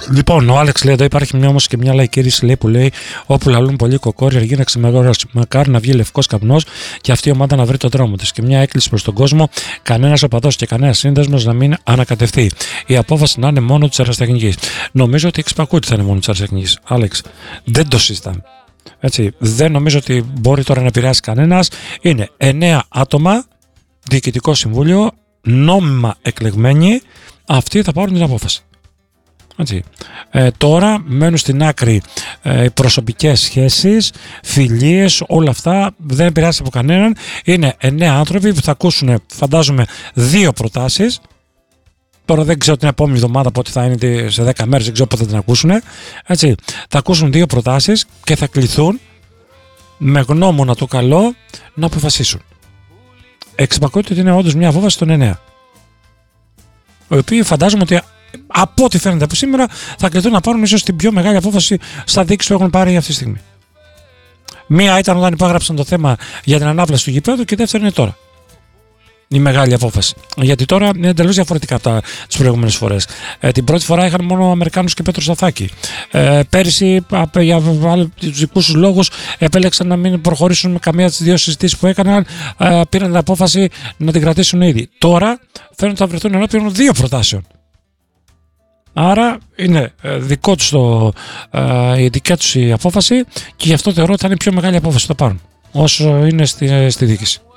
Λοιπόν, ο Άλεξ λέει εδώ υπάρχει όμως και μια λαϊκή ρίση λέει, που λέει όπου λαλούν πολλοί κοκόροι αργεί να ξεμεγοράσει. Μακάρι να βγει λευκός καπνός και αυτή η ομάδα να βρει τον δρόμο της. Και μια έκκληση προς τον κόσμο, κανένας οπαδός και κανένας σύνδεσμος να μην ανακατευτεί. Η απόφαση να είναι μόνο της αεραστεχνικής. Νομίζω ότι εξυπακούει ότι θα είναι μόνο της αεραστεχνικής. Άλεξ, δεν το συζητάμε. Έτσι, δεν νομίζω ότι μπορεί τώρα να επηρεάσει κανένας. Είναι 9 άτομα, διοικητικό συμβούλιο, νόμιμα εκλεγμένοι, αυτοί θα πάρουν την απόφαση. Έτσι. Τώρα μένουν στην άκρη οι προσωπικές σχέσεις, φιλίες, όλα αυτά δεν επηρεάζει από κανέναν. Είναι 9 άνθρωποι που θα ακούσουν, φαντάζομαι, 2 προτάσεις. Τώρα δεν ξέρω την επόμενη εβδομάδα πότε θα είναι, σε 10 μέρες, δεν ξέρω πότε θα την ακούσουν. Έτσι. Θα ακούσουν 2 προτάσεις και θα κληθούν με γνώμονα το καλό να αποφασίσουν. Εξυπακούεται ότι είναι όντως μια απόφαση των 9. Οι οποίοι φαντάζομαι ότι από ό,τι φαίνεται από σήμερα θα κληθούν να πάρουν ίσως την πιο μεγάλη απόφαση στα δίκη που έχουν πάρει αυτή τη στιγμή. Μία ήταν όταν υπάγραψαν το θέμα για την ανάβλαση του γηπέδου και η δεύτερη είναι τώρα. Η μεγάλη απόφαση. Γιατί τώρα είναι εντελώς διαφορετικά από τις προηγούμενες φορές. Την πρώτη φορά είχαν μόνο Αμερικάνους και Πέτρο Σταθάκη. Πέρυσι, για τους δικούς τους λόγους, επέλεξαν να μην προχωρήσουν με καμία από τις 2 συζητήσεις που έκαναν. Πήραν την απόφαση να την κρατήσουν ήδη. Τώρα φαίνεται να βρεθούν ενώπιον 2 προτάσεων. Άρα είναι δικό τους η δική τους η απόφαση και γι' αυτό θεωρώ ότι θα είναι η πιο μεγάλη απόφαση που θα πάρουν όσο είναι στη διοίκηση.